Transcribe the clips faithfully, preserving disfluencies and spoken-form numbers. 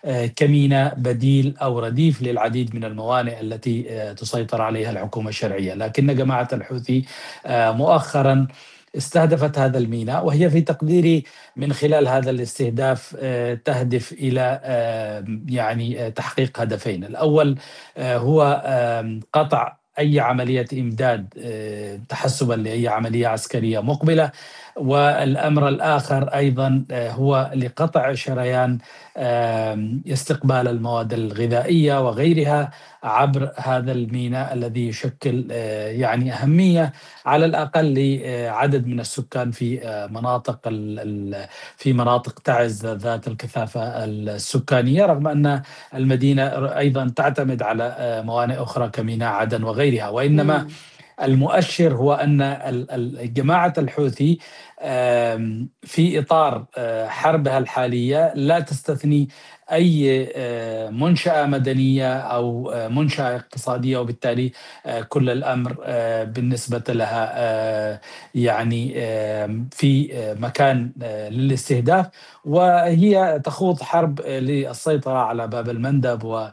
كميناء بديل أو رديف للعديد من الموانئ التي تسيطر عليها الحكومة الشرعية. لكن جماعة الحوثي مؤخرا استهدفت هذا الميناء، وهي في تقديري من خلال هذا الاستهداف تهدف إلى يعني تحقيق هدفين. الأول هو قطع أي عملية إمداد تحسبا لأي عملية عسكرية مقبلة، والأمر الآخر أيضا هو لقطع شريان استقبال المواد الغذائية وغيرها عبر هذا الميناء الذي يشكل يعني أهمية على الأقل لعدد من السكان في مناطق في مناطق تعز ذات الكثافة السكانية، رغم أن المدينة أيضا تعتمد على موانئ أخرى كميناء عدن وغيرها. وإنما المؤشر هو أن جماعة الحوثي في إطار حربها الحالية لا تستثني أي منشأة مدنية أو منشأة اقتصادية، وبالتالي كل الأمر بالنسبة لها يعني في مكان للاستهداف، وهي تخوض حرب للسيطرة على باب المندب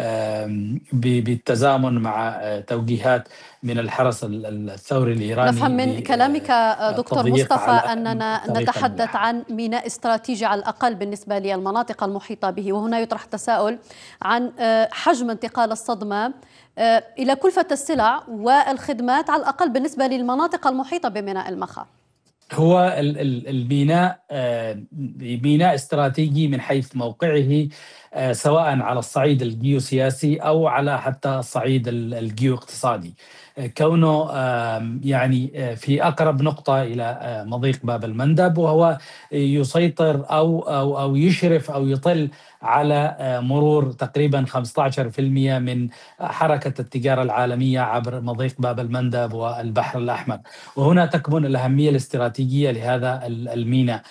وبالتزامن مع توجيهات من الحرس الثوري الإيراني. نفهم من كلامك دكتور مصطفى أننا نتحدث عن ميناء استراتيجي على الأقل بالنسبة للمناطق المحيطة به، وهنا يطرح تساؤل عن حجم انتقال الصدمة إلى كلفة السلع والخدمات على الأقل بالنسبة للمناطق المحيطة بميناء المخا. هو الميناء ميناء استراتيجي من حيث موقعه، سواء على الصعيد الجيوسياسي أو على حتى الصعيد الجيو اقتصادي، كونه يعني في أقرب نقطة إلى مضيق باب المندب، وهو يسيطر أو أو أو يشرف أو يطل على مرور تقريبا خمسة عشر بالمئة من حركة التجارة العالمية عبر مضيق باب المندب والبحر الأحمر. وهنا تكمن الأهمية الاستراتيجية لهذا الميناء.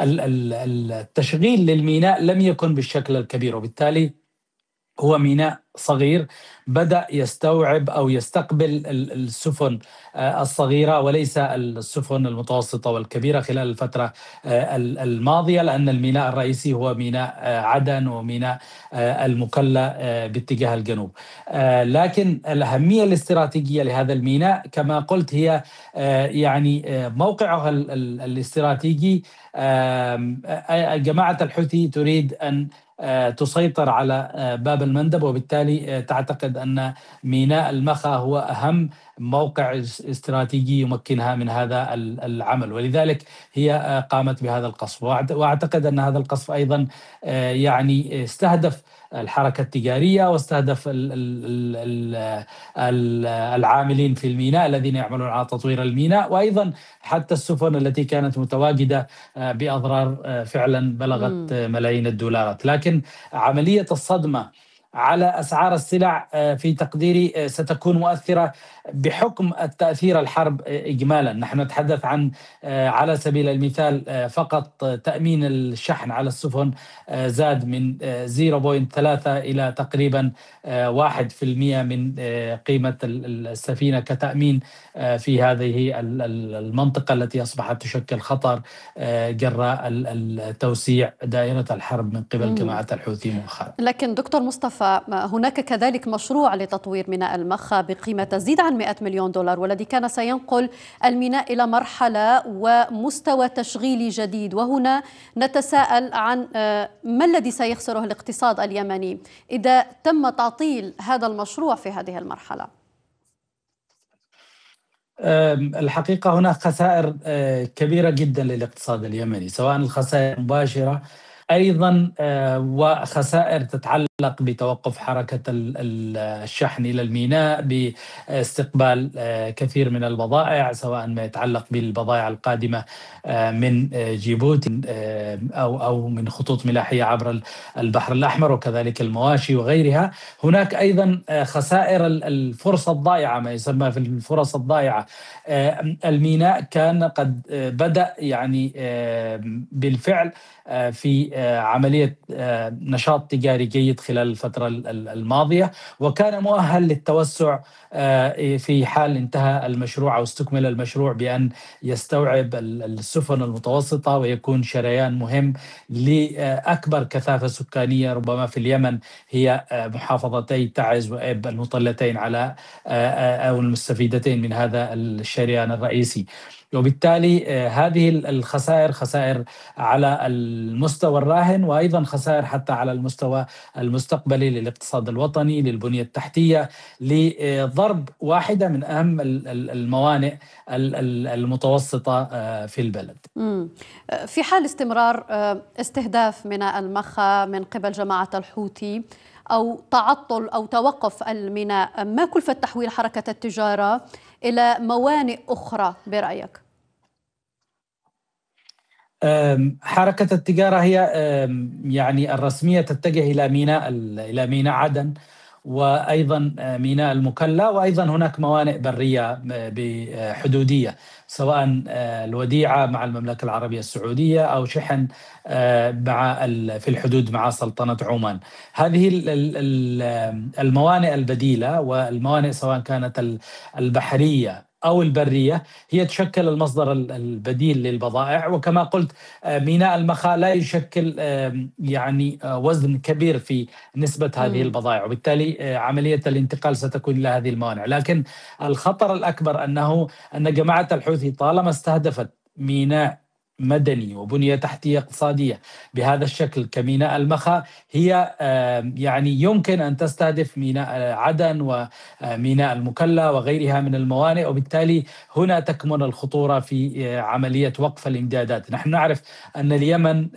التشغيل للميناء لم يكن بالشكل الكبير، وبالتالي هو ميناء صغير بدأ يستوعب أو يستقبل السفن الصغيرة وليس السفن المتوسطة والكبيرة خلال الفترة الماضية، لأن الميناء الرئيسي هو ميناء عدن وميناء المكلا باتجاه الجنوب. لكن الأهمية الاستراتيجية لهذا الميناء كما قلت هي يعني موقعه الاستراتيجي. جماعة الحوثي تريد أن تسيطر على باب المندب، وبالتالي تعتقد أن ميناء المخا هو أهم موقع استراتيجي يمكنها من هذا العمل، ولذلك هي قامت بهذا القصف. وأعتقد أن هذا القصف أيضا يعني استهدف الحركة التجارية واستهدف العاملين في الميناء الذين يعملون على تطوير الميناء، وأيضا حتى السفن التي كانت متواجدة بأضرار فعلا بلغت ملايين الدولارات. لكن عملية الصدمة على أسعار السلع في تقديري ستكون مؤثرة بحكم التأثير الحرب إجمالا. نحن نتحدث عن على سبيل المثال فقط تأمين الشحن على السفن زاد من صفر فاصلة ثلاثة إلى تقريبا واحد بالمئة من قيمة السفينة كتأمين في هذه المنطقة التي أصبحت تشكل خطر جراء التوسيع دائرة الحرب من قبل جماعة الحوثي مؤخرا. لكن دكتور مصطفى، هناك كذلك مشروع لتطوير ميناء المخا بقيمة تزيد عن مئة مليون دولار، والذي كان سينقل الميناء إلى مرحلة ومستوى تشغيلي جديد. وهنا نتساءل عن ما الذي سيخسره الاقتصاد اليمني إذا تم تعطيل هذا المشروع في هذه المرحلة؟ الحقيقة هناك خسائر كبيرة جدا للاقتصاد اليمني، سواء الخسائر المباشرة أيضا وخسائر تتعلق بتوقف حركة الشحن إلى الميناء، باستقبال كثير من البضائع سواء ما يتعلق بالبضائع القادمة من جيبوتي أو أو من خطوط ملاحية عبر البحر الأحمر، وكذلك المواشي وغيرها. هناك أيضا خسائر الفرصة الضائعة، ما يسمى في الفرص الضائعة. الميناء كان قد بدأ يعني بالفعل في بعملية نشاط تجاري جيد خلال الفترة الماضية، وكان مؤهل للتوسع في حال انتهى المشروع أو استكمل المشروع بأن يستوعب السفن المتوسطة ويكون شريان مهم لأكبر كثافة سكانية ربما في اليمن، هي محافظتي تعز وإب المطلتين على أو المستفيدتين من هذا الشريان الرئيسي. وبالتالي هذه الخسائر خسائر على المستوى الراهن، وأيضا خسائر حتى على المستوى المستقبلي للاقتصاد الوطني، للبنية التحتية، لضرب واحدة من أهم الموانئ المتوسطة في البلد. في حال استمرار استهداف ميناء المخا من قبل جماعة الحوثي أو تعطل أو توقف الميناء، ما كلفة تحويل حركة التجارة إلى موانئ أخرى برأيك؟ حركة التجارة هي يعني الرسمية تتجه إلى ميناء إلى ميناء عدن، وأيضا ميناء المكلا، وأيضا هناك موانئ برية بحدودية، سواء الوديعة مع المملكة العربية السعودية أو شحن مع في الحدود مع سلطنة عمان. هذه الموانئ البديلة والموانئ سواء كانت البحرية أو البرية هي تشكل المصدر البديل للبضائع. وكما قلت ميناء المخا لا يشكل يعني وزن كبير في نسبة هذه البضائع، وبالتالي عملية الانتقال ستكون إلى هذه الموانئ. لكن الخطر الأكبر أنه أن جماعة الحوثي طالما استهدفت ميناء مدني وبنية تحتية اقتصادية بهذا الشكل كميناء المخا، هي يعني يمكن أن تستهدف ميناء عدن وميناء المكلا وغيرها من الموانئ، وبالتالي هنا تكمن الخطورة في عملية وقف الإمدادات. نحن نعرف أن اليمن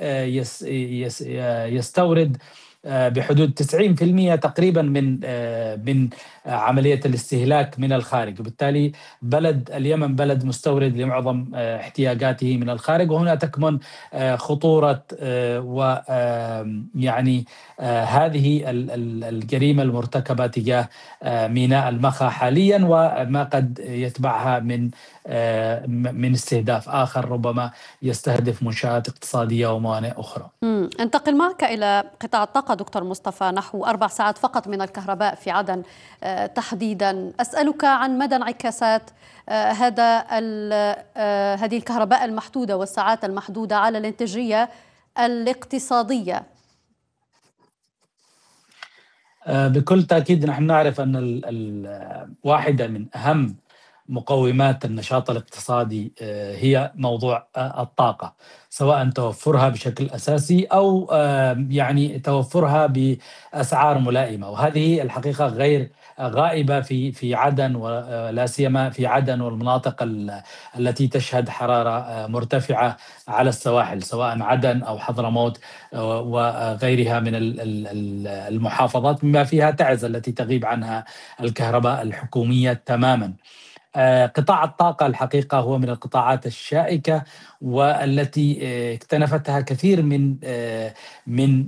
يستورد بحدود تسعين بالمئة تقريبا من من عملية الاستهلاك من الخارج، وبالتالي بلد اليمن بلد مستورد لمعظم احتياجاته من الخارج، وهنا تكمن خطورة ويعني هذه الجريمة المرتكبة تجاه ميناء المخا حاليا، وما قد يتبعها من من استهداف آخر ربما يستهدف منشآت اقتصادية وموانئ أخرى. انتقل معك إلى قطاع الطاقة دكتور مصطفى، نحو أربع ساعات فقط من الكهرباء في عدن تحديدا. أسألك عن مدى انعكاسات هذا هذه الكهرباء المحدودة والساعات المحدودة على الانتاجية الاقتصادية. بكل تأكيد نحن نعرف أن واحدة من أهم مقومات النشاط الاقتصادي هي موضوع الطاقة، سواء توفرها بشكل أساسي أو يعني توفرها بأسعار ملائمة، وهذه الحقيقة غير غائبة في في عدن، ولا سيما في عدن والمناطق التي تشهد حرارة مرتفعة على السواحل، سواء عدن أو حضرموت وغيرها من المحافظات، بما فيها تعز التي تغيب عنها الكهرباء الحكومية تماما. قطاع الطاقة الحقيقة هو من القطاعات الشائكة والتي اكتنفتها كثير من من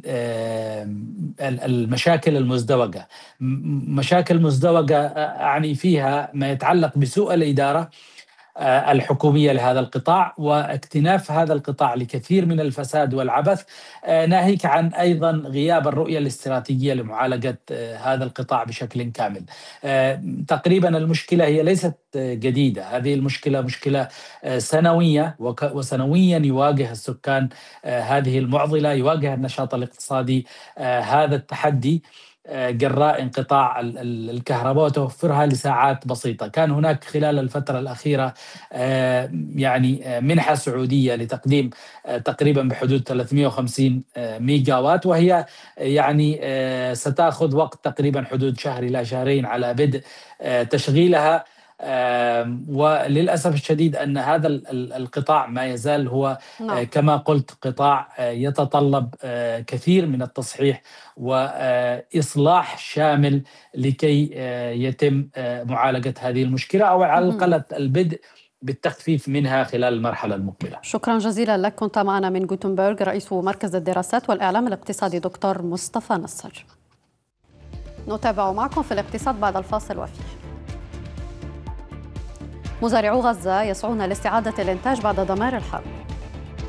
المشاكل المزدوجة. مشاكل مزدوجة أعني فيها ما يتعلق بسوء الإدارة الحكومية لهذا القطاع، واكتناف هذا القطاع لكثير من الفساد والعبث، ناهيك عن أيضا غياب الرؤية الاستراتيجية لمعالجة هذا القطاع بشكل كامل. تقريبا المشكلة هي ليست جديدة، هذه المشكلة مشكلة سنوية، وسنويا يواجه السكان هذه المعضلة، يواجه النشاط الاقتصادي هذا التحدي جراء انقطاع الكهرباء وتوفرها لساعات بسيطة. كان هناك خلال الفترة الأخيرة يعني منحة سعودية لتقديم تقريبا بحدود ثلاثمئة وخمسين ميجا وات، وهي يعني ستأخذ وقت تقريبا حدود شهر إلى شهرين على بدء تشغيلها. وللأسف الشديد أن هذا القطاع ما يزال هو نعم. كما قلت قطاع يتطلب كثير من التصحيح وإصلاح شامل لكي يتم معالجة هذه المشكلة، أو على الأقل البدء بالتخفيف منها خلال المرحلة المقبلة. شكرا جزيلا لك. كنت معنا من غوتنبرغ رئيس مركز الدراسات والإعلام الاقتصادي دكتور مصطفى نصر. نتابع معكم في الاقتصاد بعد الفاصل وفيه. مزارعو غزة يسعون لاستعادة الإنتاج بعد دمار الحرب.